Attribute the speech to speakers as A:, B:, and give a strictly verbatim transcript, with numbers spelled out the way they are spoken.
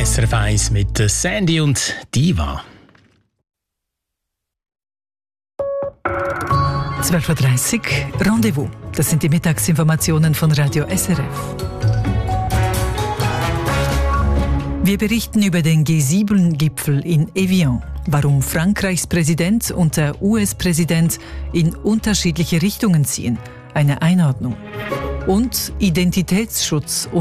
A: S R F eins mit Sandy und Diva.
B: zwölf Uhr dreißig, Rendezvous. Das sind die Mittagsinformationen von Radio S R F. Wir berichten über den G sieben Gipfel in Evian, warum Frankreichs Präsident und der U S-Präsident in unterschiedliche Richtungen ziehen, eine Einordnung. Und Identitätsschutz